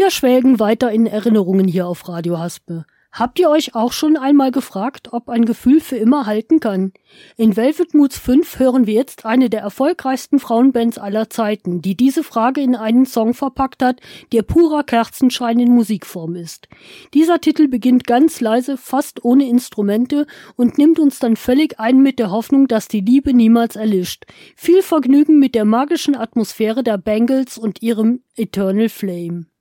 Wir schwelgen weiter in Erinnerungen hier auf Radio Haspe. Habt ihr euch auch schon einmal gefragt, ob ein Gefühl für immer halten kann? In Velvet Moods 5 hören wir jetzt eine der erfolgreichsten Frauenbands aller Zeiten, die diese Frage in einen Song verpackt hat, der purer Kerzenschein in Musikform ist. Dieser Titel beginnt ganz leise, fast ohne Instrumente und nimmt uns dann völlig ein mit der Hoffnung, dass die Liebe niemals erlischt. Viel Vergnügen mit der magischen Atmosphäre der Bangles und ihrem Eternal Flame.